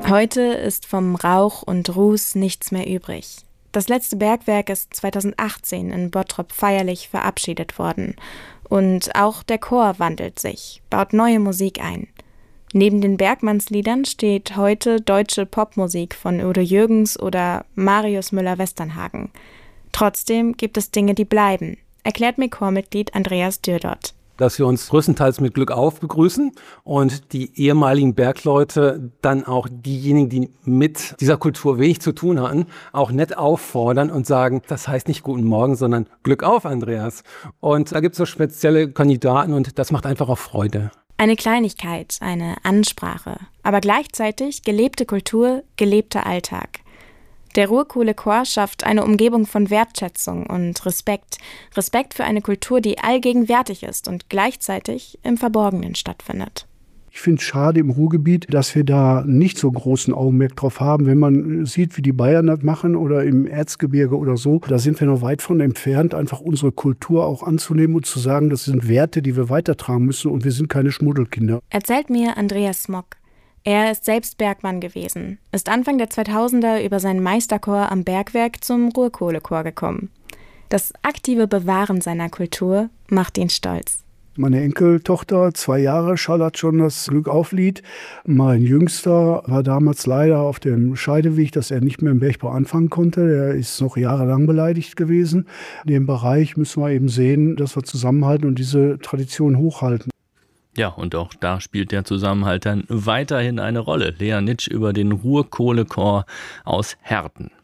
Heute ist vom Rauch und Ruß nichts mehr übrig. Das letzte Bergwerk ist 2018 in Bottrop feierlich verabschiedet worden. Und auch der Chor wandelt sich, baut neue Musik ein. Neben den Bergmannsliedern steht heute deutsche Popmusik von Udo Jürgens oder Marius Müller-Westernhagen. Trotzdem gibt es Dinge, die bleiben, erklärt mir Chormitglied Andreas Dürdott. Dass wir uns größtenteils mit Glück auf begrüßen und die ehemaligen Bergleute dann auch diejenigen, die mit dieser Kultur wenig zu tun hatten, auch nett auffordern und sagen, das heißt nicht guten Morgen, sondern Glück auf, Andreas. Und da gibt es so spezielle Kandidaten und das macht einfach auch Freude. Eine Kleinigkeit, eine Ansprache, aber gleichzeitig gelebte Kultur, gelebter Alltag. Der Ruhrkohle-Chor schafft eine Umgebung von Wertschätzung und Respekt. Respekt für eine Kultur, die allgegenwärtig ist und gleichzeitig im Verborgenen stattfindet. Ich finde es schade im Ruhrgebiet, dass wir da nicht so großen Augenmerk drauf haben. Wenn man sieht, wie die Bayern das machen oder im Erzgebirge oder so, da sind wir noch weit von entfernt, einfach unsere Kultur auch anzunehmen und zu sagen, das sind Werte, die wir weitertragen müssen und wir sind keine Schmuddelkinder. Erzählt mir Andreas Smock. Er ist selbst Bergmann gewesen, ist Anfang der 2000er über seinen Meisterchor am Bergwerk zum Ruhrkohlechor gekommen. Das aktive Bewahren seiner Kultur macht ihn stolz. Meine Enkeltochter, 2 Jahre, schallert schon das Glück-auf-Lied. Mein Jüngster war damals leider auf dem Scheideweg, dass er nicht mehr im Bergbau anfangen konnte. Er ist noch jahrelang beleidigt gewesen. In dem Bereich müssen wir eben sehen, dass wir zusammenhalten und diese Tradition hochhalten. Ja, und auch da spielt der Zusammenhalt dann weiterhin eine Rolle. Lea Nitsch über den Ruhrkohlechor aus Herten.